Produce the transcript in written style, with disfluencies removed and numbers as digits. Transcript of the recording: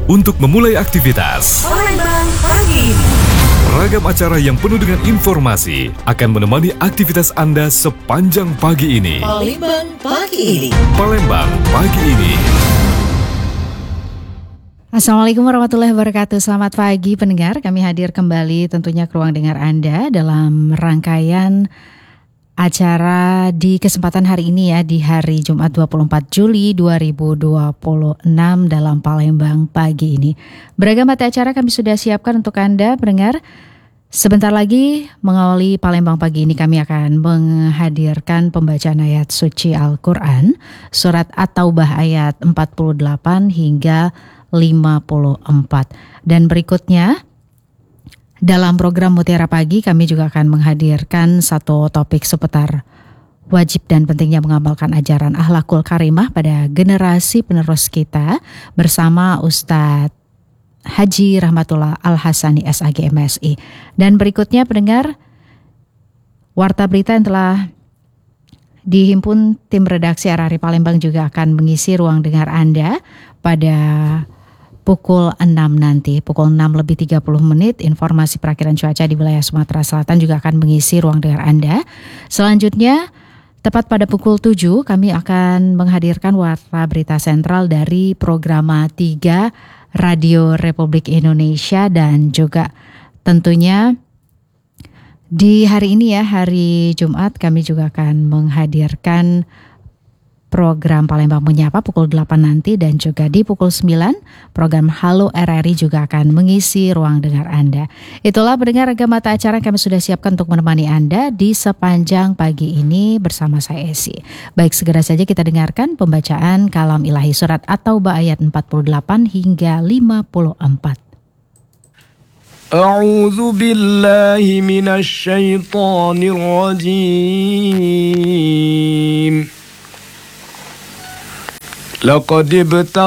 untuk memulai aktivitas. Palembang pagi. Ragam acara yang penuh dengan informasi akan menemani aktivitas Anda sepanjang pagi ini. Palembang pagi ini. Palembang pagi ini. Assalamualaikum warahmatullahi wabarakatuh. Selamat pagi pendengar. Kami hadir kembali tentunya ke ruang dengar Anda dalam rangkaian acara di kesempatan hari ini ya, di hari Jumat 24 Juli 2026 dalam Palembang pagi ini. Beragam mata acara kami sudah siapkan untuk Anda pendengar. Sebentar lagi mengawali Palembang pagi ini kami akan menghadirkan pembacaan ayat suci Al-Quran, surat At-Taubah ayat 48 hingga 54. Dan berikutnya dalam program Mutiara Pagi kami juga akan menghadirkan satu topik seputar wajib dan pentingnya mengamalkan ajaran akhlakul karimah pada generasi penerus kita bersama Ustadz Haji Rahmatullah Al-Hasani SAG MSI. Dan berikutnya pendengar, warta berita yang telah dihimpun tim redaksi RRI Palembang juga akan mengisi ruang dengar Anda pada pukul 6 nanti, pukul 6:30 informasi perakiran cuaca di wilayah Sumatera Selatan juga akan mengisi ruang dengar Anda. Selanjutnya, tepat pada pukul 7 kami akan menghadirkan warta berita sentral dari Programa 3 Radio Republik Indonesia dan juga tentunya di hari ini ya, hari Jumat kami juga akan menghadirkan program Palembang Menyapa pukul 8 nanti dan juga di pukul 9 program Halo RRI juga akan mengisi ruang dengar Anda. Itulah pendengar ragam mata acara yang kami sudah siapkan untuk menemani Anda di sepanjang pagi ini bersama saya Esi. Baik, segera saja kita dengarkan pembacaan kalam ilahi surat At-Taubah ayat 48 hingga 54. A'udzu billahi minasy syaithanir rajim. لقد ابتغى